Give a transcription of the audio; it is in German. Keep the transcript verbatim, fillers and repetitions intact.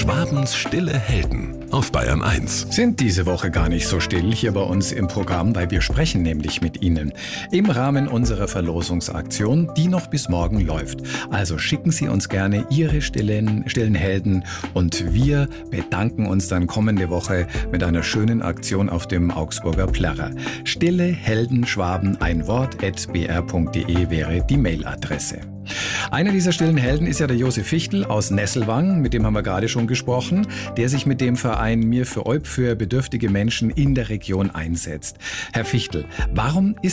Schwabens stille Helden auf Bayern eins. Sind diese Woche gar nicht so still hier bei uns im Programm, weil wir sprechen nämlich mit Ihnen im Rahmen unserer Verlosungsaktion, die noch bis morgen läuft. Also schicken Sie uns gerne Ihre stillen, stillen Helden und wir bedanken uns dann kommende Woche mit einer schönen Aktion auf dem Augsburger Plärrer. Stille Helden Schwaben, ein Wort, at b r punkt d e wäre die Mailadresse. Einer dieser stillen Helden ist ja der Josef Fichtel aus Nesselwang, mit dem haben wir gerade schon gesprochen, der sich mit dem Verein Mir für Eup für bedürftige Menschen in der Region einsetzt. Herr Fichtel, warum ist